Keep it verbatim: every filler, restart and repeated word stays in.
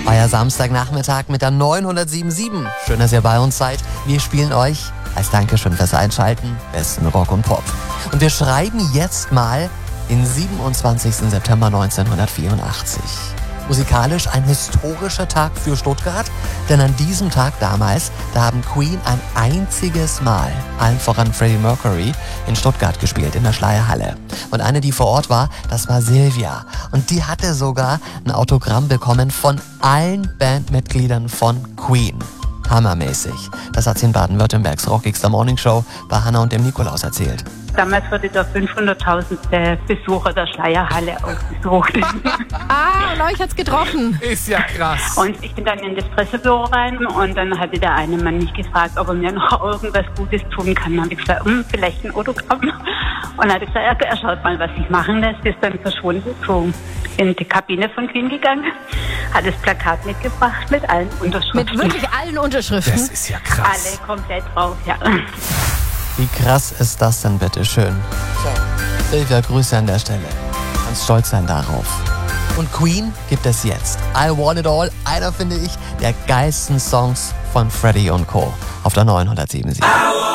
Euer Samstagnachmittag mit der neunhundertsiebenundsiebzig. Schön, dass ihr bei uns seid. Wir spielen euch als Dankeschön fürs Einschalten besten Rock und Pop. Und wir schreiben jetzt mal den siebenundzwanzigsten September neunzehnhundertvierundachtzig. Musikalisch ein historischer Tag für Stuttgart, denn an diesem Tag damals, da haben Queen ein einziges Mal, allen voran Freddie Mercury, in Stuttgart gespielt, in der Schleierhalle. Und eine, die vor Ort war, das war Silvia. Und die hatte sogar ein Autogramm bekommen von allen Bandmitgliedern von Queen. Hammermäßig. Das hat sie in Baden-Württembergs rockigster Morningshow bei Hanna und dem Nikolaus erzählt. Damals wurde der fünfhunderttausendste Besucher der Schleierhalle ausgesucht. Ah, und euch hat's getroffen. Ist ja krass. Und ich bin dann in das Pressebüro rein und dann hatte der eine Mann mich gefragt, ob er mir noch irgendwas Gutes tun kann. Dann habe ich gesagt, hm, vielleicht ein Autogramm. Und dann hat er gesagt, er schaut mal, was ich machen lässt. Ist dann verschwunden, so in die Kabine von Queen gegangen, hat das Plakat mitgebracht mit allen Unterschriften. Mit wirklich allen Unterschriften? Das ist ja krass. Alle komplett drauf, ja. Wie krass ist das denn bitte schön? So, Silvia, Grüße an der Stelle. Kannst stolz sein darauf. Und Queen gibt es jetzt. I Want It All, einer, finde ich, der geilsten Songs von Freddie und Co. auf der neunhundertsiebenundsiebzig.